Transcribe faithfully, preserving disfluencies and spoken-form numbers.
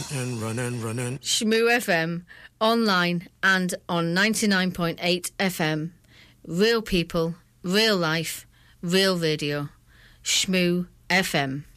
and run and run and. Shmoo F M, online and on ninety-nine point eight F M. Real people, real life, real radio. Shmoo F M.